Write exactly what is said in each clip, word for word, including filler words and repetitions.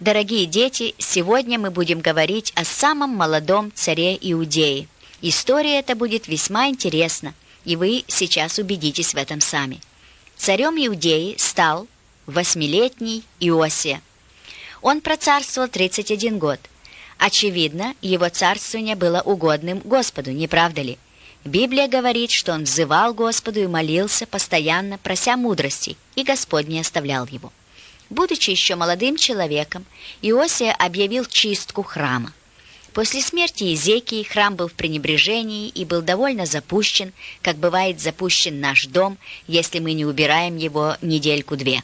Дорогие дети, сегодня мы будем говорить о самом молодом царе Иудеи. История эта будет весьма интересна, и вы сейчас убедитесь в этом сами. Царем Иудеи стал восьмилетний Иосия. Он процарствовал тридцать один год. Очевидно, его царствование было угодным Господу, не правда ли? Библия говорит, что он взывал Господу и молился, постоянно прося мудрости, и Господь не оставлял его. Будучи еще молодым человеком, Иосия объявил чистку храма. После смерти Иезекии храм был в пренебрежении и был довольно запущен, как бывает запущен наш дом, если мы не убираем его недельку-две.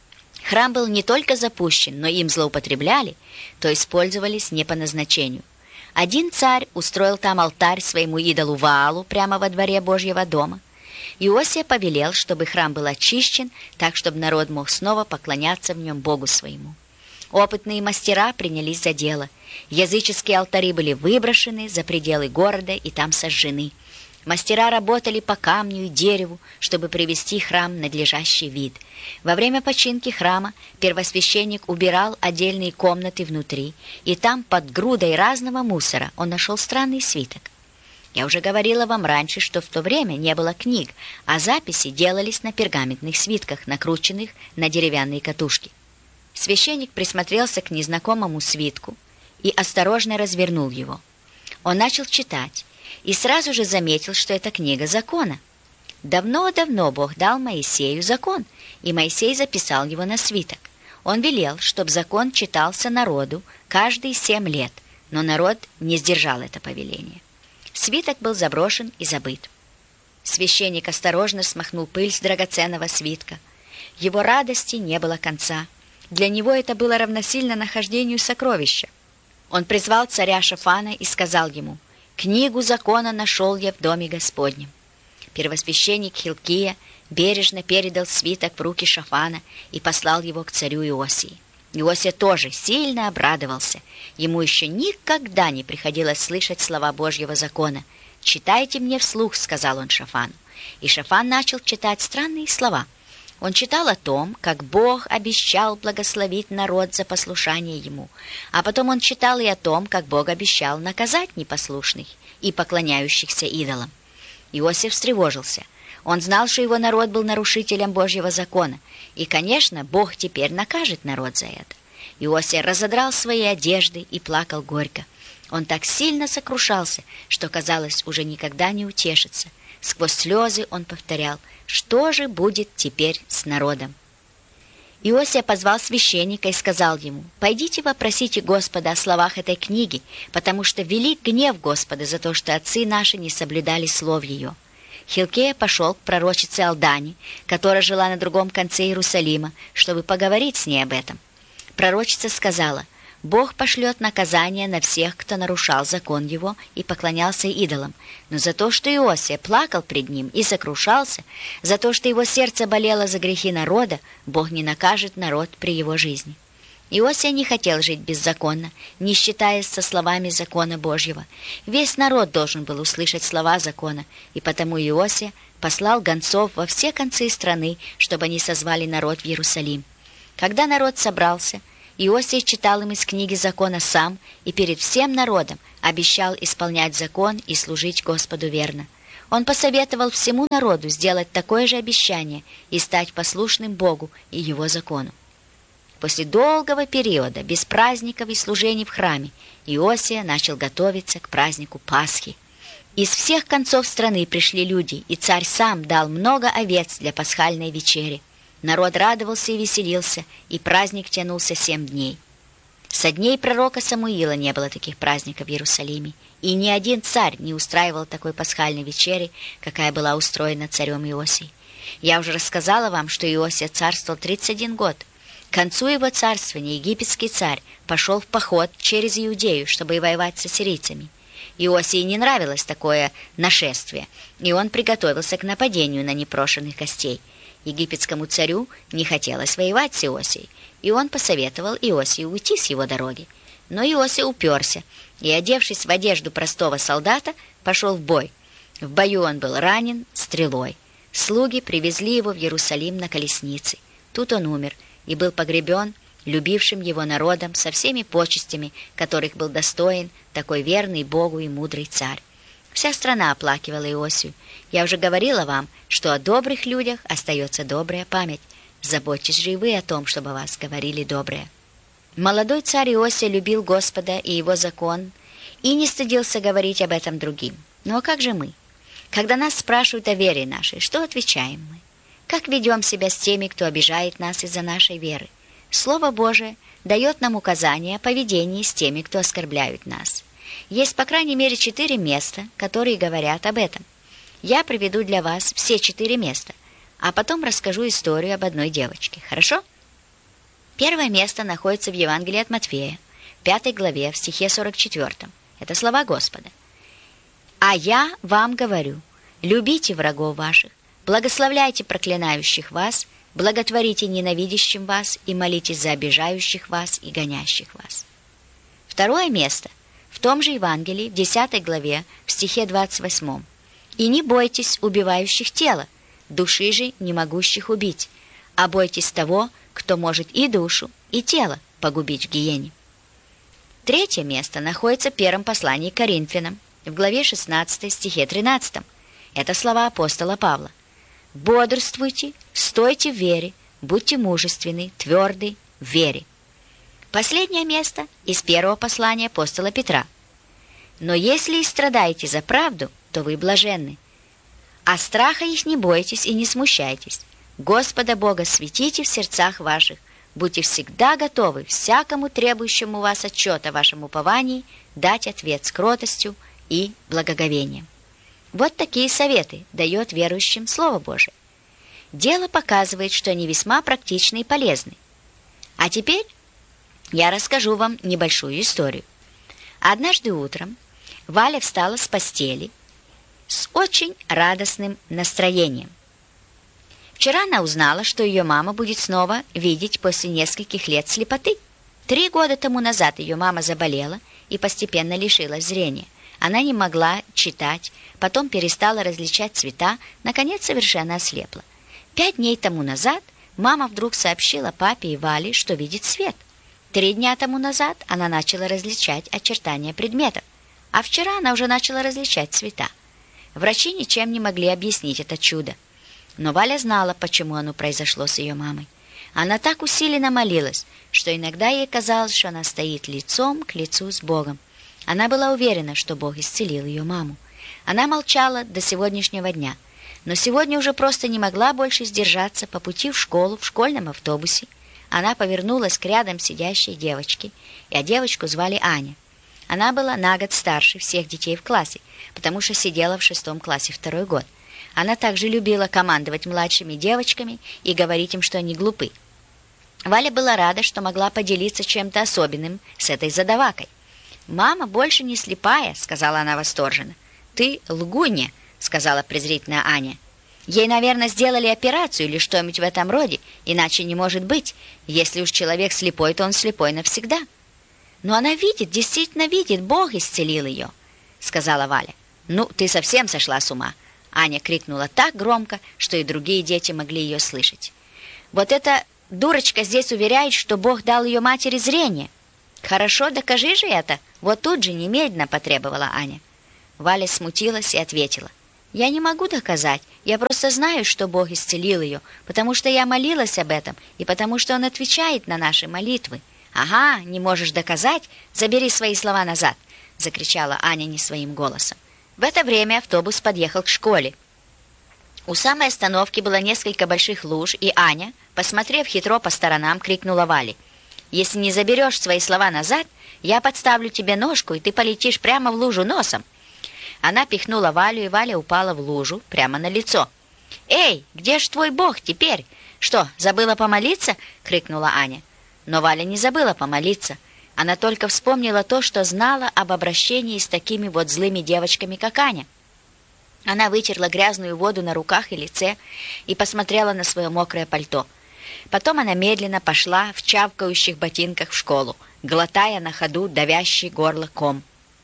Храм был не только запущен, но им злоупотребляли, то использовались не по назначению. Один царь устроил там алтарь своему идолу Ваалу прямо во дворе Божьего дома. Иосия повелел, чтобы храм был очищен, так, чтобы народ мог снова поклоняться в нем Богу своему. Опытные мастера принялись за дело. Языческие алтари были выброшены за пределы города и там сожжены. Мастера работали по камню и дереву, чтобы привести храм в надлежащий вид. Во время починки храма первосвященник убирал отдельные комнаты внутри, и там под грудой разного мусора он нашел странный свиток. Я уже говорила вам раньше, что в то время не было книг, а записи делались на пергаментных свитках, накрученных на деревянные катушки. Священник присмотрелся к незнакомому свитку и осторожно развернул его. Он начал читать и сразу же заметил, что это книга закона. Давно-давно Бог дал Моисею закон, и Моисей записал его на свиток. Он велел, чтобы закон читался народу каждые семь лет, но народ не сдержал это повеление. Свиток был заброшен и забыт. Священник осторожно смахнул пыль с драгоценного свитка. Его радости не было конца. Для него это было равносильно нахождению сокровища. Он призвал царя Шафана и сказал ему: «Книгу закона нашел я в доме Господнем». Первосвященник Хилкия бережно передал свиток в руки Шафана и послал его к царю Иосии. Иосия тоже сильно обрадовался. Ему еще никогда не приходилось слышать слова Божьего закона. «Читайте мне вслух», — сказал он Шафану. И Шафан начал читать странные слова. Он читал о том, как Бог обещал благословить народ за послушание Ему, а потом он читал и о том, как Бог обещал наказать непослушных и поклоняющихся идолам. Иосиф встревожился. Он знал, что его народ был нарушителем Божьего закона, и, конечно, Бог теперь накажет народ за это. Иосия разодрал свои одежды и плакал горько. Он так сильно сокрушался, что, казалось, уже никогда не утешится. Сквозь слезы он повторял: «Что же будет теперь с народом?» Иосия позвал священника и сказал ему: «Пойдите вопросите Господа о словах этой книги, потому что велик гнев Господа за то, что отцы наши не соблюдали слов ее». Хилкия пошел к пророчице Алдане, которая жила на другом конце Иерусалима, чтобы поговорить с ней об этом. Пророчица сказала: «Бог пошлет наказание на всех, кто нарушал закон его и поклонялся идолам, но за то, что Иосия плакал пред ним и сокрушался, за то, что его сердце болело за грехи народа, Бог не накажет народ при его жизни». Иосия не хотел жить беззаконно, не считаясь со словами закона Божьего. Весь народ должен был услышать слова закона, и потому Иосия послал гонцов во все концы страны, чтобы они созвали народ в Иерусалим. Когда народ собрался, Иосия читал им из книги закона сам и перед всем народом обещал исполнять закон и служить Господу верно. Он посоветовал всему народу сделать такое же обещание и стать послушным Богу и Его закону. После долгого периода без праздников и служений в храме Иосия начал готовиться к празднику Пасхи. Из всех концов страны пришли люди, и царь сам дал много овец для пасхальной вечери. Народ радовался и веселился, и праздник тянулся семь дней. Со дней пророка Самуила не было таких праздников в Иерусалиме, и ни один царь не устраивал такой пасхальной вечери, какая была устроена царем Иосией. Я уже рассказала вам, что Иосия царствовал тридцать один год. К концу его царствования египетский царь пошел в поход через Иудею, чтобы воевать с ассирийцами. Иосии не нравилось такое нашествие, и он приготовился к нападению на непрошенных гостей. Египетскому царю не хотелось воевать с Иосией, и он посоветовал Иосию уйти с его дороги. Но Иосия уперся и, одевшись в одежду простого солдата, пошел в бой. В бою он был ранен стрелой. Слуги привезли его в Иерусалим на колеснице. Тут он умер и был погребен любившим его народом со всеми почестями, которых был достоин такой верный Богу и мудрый царь. Вся страна оплакивала Иосию. Я уже говорила вам, что о добрых людях остается добрая память. Заботьтесь же и вы о том, чтобы о вас говорили доброе. Молодой царь Иосия любил Господа и его закон, и не стыдился говорить об этом другим. Ну а как же мы? Когда нас спрашивают о вере нашей, что отвечаем мы? Как ведем себя с теми, кто обижает нас из-за нашей веры? Слово Божие дает нам указания о поведении с теми, кто оскорбляют нас. Есть, по крайней мере, четыре места, которые говорят об этом. Я приведу для вас все четыре места, а потом расскажу историю об одной девочке. Хорошо? Первое место находится в Евангелии от Матфея, пятой главе, в стихе сорок четвёртом. Это слова Господа. «А я вам говорю, любите врагов ваших, благословляйте проклинающих вас, благотворите ненавидящим вас и молитесь за обижающих вас и гонящих вас». Второе место в том же Евангелии, в десятой главе, в стихе двадцать восьмом. «И не бойтесь убивающих тело, души же не могущих убить, а бойтесь того, кто может и душу, и тело погубить в гиене». Третье место находится в первом послании к Коринфянам, в главе шестнадцатой, стихе тринадцатом. Это слова апостола Павла. «Бодрствуйте, стойте в вере, будьте мужественны, тверды в вере». Последнее место из первого послания апостола Петра. «Но если и страдаете за правду, то вы блаженны. А страха их не бойтесь и не смущайтесь. Господа Бога светите в сердцах ваших, будьте всегда готовы всякому требующему вас отчета о вашем уповании дать ответ с кротостью и благоговением». Вот такие советы дает верующим Слово Божие. Дело показывает, что они весьма практичны и полезны. А теперь я расскажу вам небольшую историю. Однажды утром Валя встала с постели с очень радостным настроением. Вчера она узнала, что ее мама будет снова видеть после нескольких лет слепоты. Три года тому назад ее мама заболела и постепенно лишилась зрения. Она не могла читать, потом перестала различать цвета, наконец совершенно ослепла. Пять дней тому назад мама вдруг сообщила папе и Вале, что видит свет. Три дня тому назад она начала различать очертания предметов, а вчера она уже начала различать цвета. Врачи ничем не могли объяснить это чудо. Но Валя знала, почему оно произошло с ее мамой. Она так усиленно молилась, что иногда ей казалось, что она стоит лицом к лицу с Богом. Она была уверена, что Бог исцелил ее маму. Она молчала до сегодняшнего дня, но сегодня уже просто не могла больше сдержаться. По пути в школу в школьном автобусе она повернулась к рядом сидящей девочке, а девочку звали Аня. Она была на год старше всех детей в классе, потому что сидела в шестом классе второй год. Она также любила командовать младшими девочками и говорить им, что они глупы. Валя была рада, что могла поделиться чем-то особенным с этой задавакой. «Мама больше не слепая», — сказала она восторженно. «Ты лгунья», — сказала презрительно Аня. «Ей, наверное, сделали операцию или что-нибудь в этом роде, иначе не может быть. Если уж человек слепой, то он слепой навсегда». «Но она видит, действительно видит, Бог исцелил ее», — сказала Валя. «Ну, ты совсем сошла с ума», — Аня крикнула так громко, что и другие дети могли ее слышать. «Вот эта дурочка здесь уверяет, что Бог дал ее матери зрение». «Хорошо, докажи же это, вот тут же немедленно», — потребовала Аня. Валя смутилась и ответила. «Я не могу доказать, я просто знаю, что Бог исцелил ее, потому что я молилась об этом и потому что Он отвечает на наши молитвы». «Ага, не можешь доказать? Забери свои слова назад!» — закричала Аня не своим голосом. В это время автобус подъехал к школе. У самой остановки было несколько больших луж, и Аня, посмотрев хитро по сторонам, крикнула Вале: «Если не заберешь свои слова назад, я подставлю тебе ножку, и ты полетишь прямо в лужу носом». Она пихнула Валю, и Валя упала в лужу прямо на лицо. «Эй, где ж твой Бог теперь? Что, забыла помолиться?» — крикнула Аня. Но Валя не забыла помолиться. Она только вспомнила то, что знала об обращении с такими вот злыми девочками, как Аня. Она вытерла грязную воду на руках и лице и посмотрела на свое мокрое пальто. Потом она медленно пошла в чавкающих ботинках в школу, глотая на ходу давящий горло ком.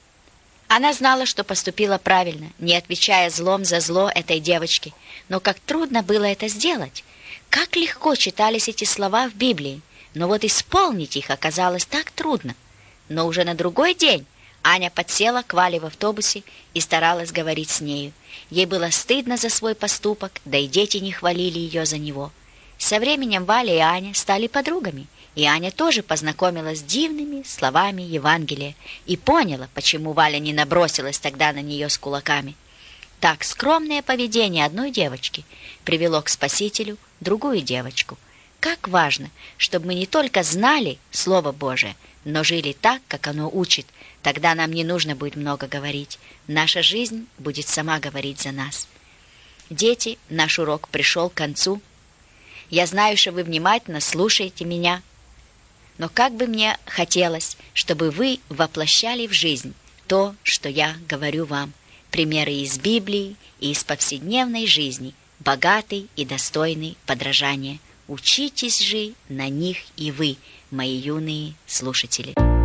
Она знала, что поступила правильно, не отвечая злом за зло этой девочке, но как трудно было это сделать. Как легко читались эти слова в Библии. но вот исполнить их оказалось так трудно. Но уже на другой день Аня подсела к Вале в автобусе и старалась говорить с нею. Ей было стыдно за свой поступок, да и дети не хвалили ее за него. Со временем Валя и Аня стали подругами, и Аня тоже познакомилась с дивными словами Евангелия и поняла, почему Валя не набросилась тогда на нее с кулаками. Так скромное поведение одной девочки привело к Спасителю другую девочку. Как важно, чтобы мы не только знали Слово Божие, но жили так, как оно учит. Тогда нам не нужно будет много говорить. Наша жизнь будет сама говорить за нас. Дети, наш урок пришел к концу. Я знаю, что вы внимательно слушаете меня, но как бы мне хотелось, чтобы вы воплощали в жизнь то, что я говорю вам. Примеры из Библии и из повседневной жизни, богатый и достойный подражания. Учитесь же на них и вы, мои юные слушатели.